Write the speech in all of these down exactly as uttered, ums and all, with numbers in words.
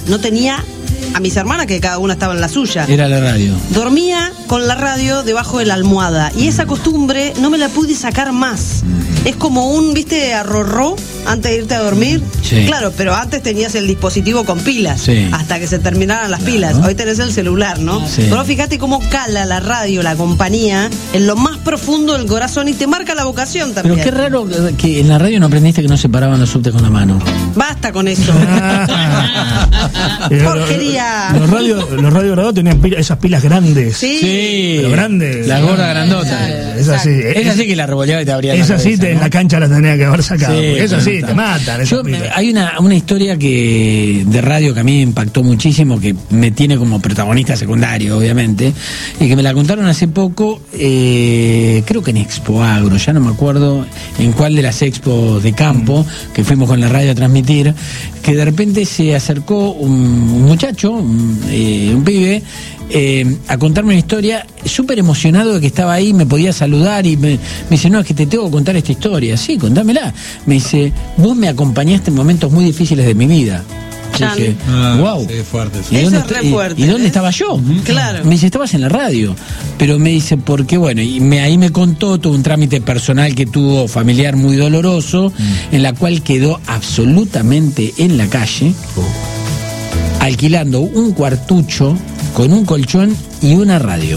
no tenía a mis hermanas, que cada una estaba en la suya. Era la radio. Dormía con la radio debajo de la almohada y esa costumbre no me la pude sacar más. Es como un, ¿viste, arrorró antes de irte a dormir? Sí. Claro, pero antes tenías el dispositivo con pilas, sí, hasta que se terminaran las claro. pilas. Hoy tenés el celular, ¿no? Sí. Pero fíjate cómo cala la radio, la compañía, en lo más profundo del corazón y te marca la vocación también. Pero qué raro que en la radio no aprendiste que no se paraban los subtes con la mano. Basta con eso. Porquería. Los radios los radio grabados tenían pila, esas pilas grandes. Sí. Sí. Pero grandes. La gorda grandota. Es así. Es así que la revoleaba y te abría la Es cabeza, así, te, ¿no? en la cancha la tenía que haber sacado. Sí, Es así, está. te matan. esas Yo, pilas. hay una, una historia que de radio que a mí me impactó muchísimo, que me tiene como protagonista secundario, obviamente, y que me la contaron hace poco, eh, creo que en Expo Agro, ya no me acuerdo en cuál de las expos de campo que fuimos con la radio a transmitir, que de repente se acercó un, un muchacho, un, eh, un pibe, Eh, a contarme una historia, súper emocionado de que estaba ahí, me podía saludar y me, me dice, no, es que te tengo que contar esta historia. Sí, contámela. Me dice, vos me acompañaste en momentos muy difíciles de mi vida. Chan. Dije, Ah, wow. sí, fuerte, sí. ¿Y Eso dónde, es re está- y- fuerte, ¿y dónde ¿ves? estaba yo? Claro. Me dice, estabas en la radio. Pero me dice, porque bueno, y me, ahí me contó todo un trámite personal que tuvo, familiar muy doloroso, mm. en la cual quedó absolutamente en la calle, oh. alquilando un cuartucho con un colchón y una radio.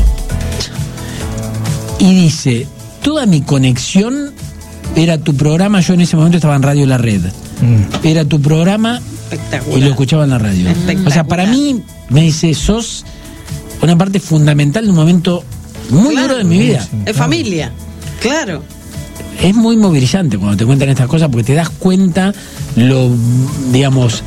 Y dice, toda mi conexión era tu programa, yo en ese momento estaba en Radio La Red. Mm. Era tu programa y lo escuchaba en la radio. O sea, para mí, me dice, sos una parte fundamental de un momento muy claro, duro de mi vida. Es familia, claro. Es muy movilizante cuando te cuentan estas cosas porque te das cuenta lo, digamos,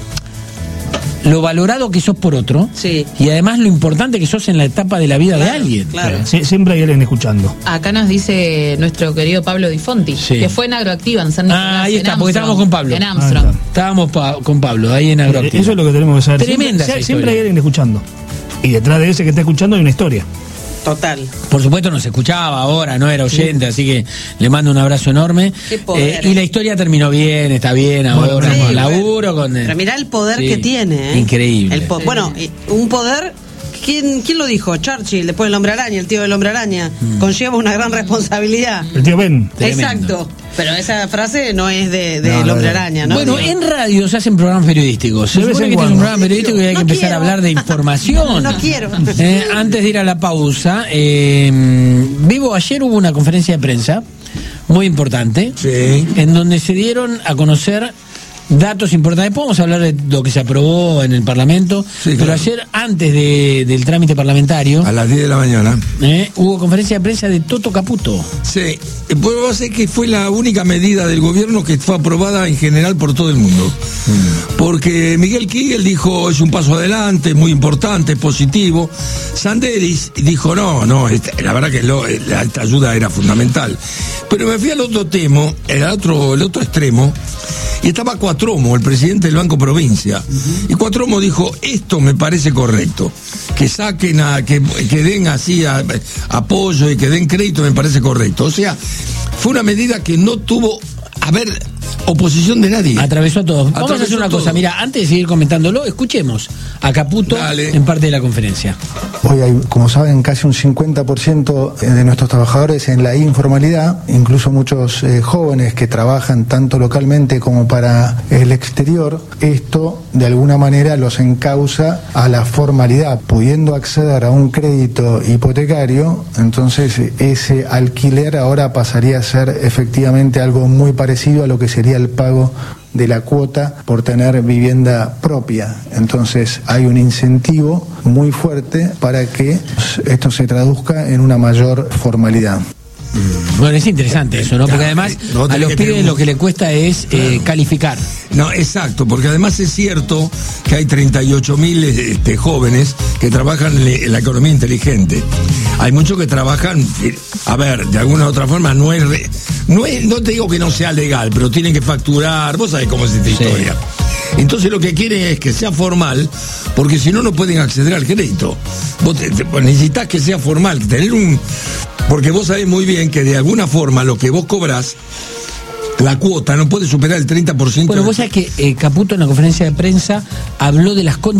lo valorado que sos por otro, sí, y además lo importante que sos en la etapa de la vida claro, de alguien. Claro. Sí, siempre hay alguien escuchando. Acá nos dice nuestro querido Pablo Di Fonti, sí. que fue en Agroactiva en San Nicolás. Ah, ahí está, en porque estábamos con Pablo. En Armstrong. Ah, Estábamos pa- con Pablo, ahí en Agroactiva. Eso es lo que tenemos que saber. Tremenda Siempre, esa siempre hay historia. alguien escuchando. Y detrás de ese que está escuchando hay una historia. Total. Por supuesto nos escuchaba ahora, no era oyente, sí. Así que le mando un abrazo enorme. Qué poder, eh, y la historia terminó bien, está bien ahora, Bueno, con sí, laburo, bueno. con... Pero mirá el poder sí, que tiene, ¿eh? Increíble. El po- bueno, eh, un poder... ¿Quién, ¿Quién lo dijo? Churchill, después del Hombre Araña, el tío del Hombre Araña. Mm. Conlleva una gran responsabilidad. El tío Ben. Tremendo. Exacto. Pero esa frase no es de, de No, el no, Hombre no. Araña, ¿no? Bueno, Digo. en radio se hacen programas periodísticos. Se De vez supone en que este es un cuando. programa periodístico y hay que No empezar quiero. a hablar de información. No quiero. Eh, antes de ir a la pausa, eh, Vivo, ayer hubo una conferencia de prensa muy importante, Sí. en donde se dieron a conocer datos importantes. Podemos hablar de lo que se aprobó en el Parlamento, Sí, pero claro. ayer, antes de, del trámite parlamentario, A las diez de la mañana. eh, hubo conferencia de prensa de Toto Caputo. Sí, puedo hacer que fue la única medida del gobierno que fue aprobada en general por todo el mundo. Porque Miguel Kigel dijo, es un paso adelante, muy importante, positivo. Sanderis dijo, no, no, esta- la verdad que lo- la- esta ayuda era fundamental. Pero me fui al otro tema, el otro, el otro extremo, y estaba Cuatromo, el presidente del Banco Provincia. Y Cuatromo dijo, esto me parece correcto. Que saquen, a, que, que den así a- apoyo y que den crédito me parece correcto. O sea, fue una medida que no tuvo, a ver, oposición de nadie. Atravesó a todos. Vamos a Atravesó hacer una todo. cosa, mira, antes de seguir comentándolo, escuchemos a Caputo Dale. en parte de la conferencia. Hoy hay, como saben, casi un cincuenta por ciento de nuestros trabajadores en la informalidad, incluso muchos eh, jóvenes que trabajan tanto localmente como para el exterior. Esto, de alguna manera, los encausa a la formalidad, pudiendo acceder a un crédito hipotecario. Entonces, ese alquiler ahora pasaría a ser efectivamente algo muy parecido a lo que sería el pago de la cuota por tener vivienda propia. Entonces hay un incentivo muy fuerte para que esto se traduzca en una mayor formalidad. Bueno, es interesante eso, ¿no? Porque además No, a tenés los que pibes tener un- lo que le cuesta es eh, calificar. No, exacto, porque además es cierto que hay treinta y ocho mil este, jóvenes que trabajan en la economía inteligente. Hay muchos que trabajan, a ver, de alguna u otra forma no es, re- no es, no te digo que no sea legal, pero tienen que facturar, vos sabés cómo es esta Sí. historia. Entonces lo que quieren es que sea formal, porque si no, no pueden acceder al crédito. Vos te- te- necesitas que sea formal, tener un... Porque vos sabés muy bien que de alguna forma lo que vos cobrás, la cuota no puede superar el treinta por ciento. Bueno, vos sabés que eh, Caputo en la conferencia de prensa habló de las condiciones